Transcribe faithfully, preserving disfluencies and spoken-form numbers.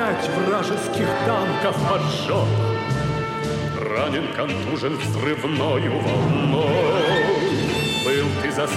пять вражеских танков поджег. Ранен, контужен взрывною волной. Был ты за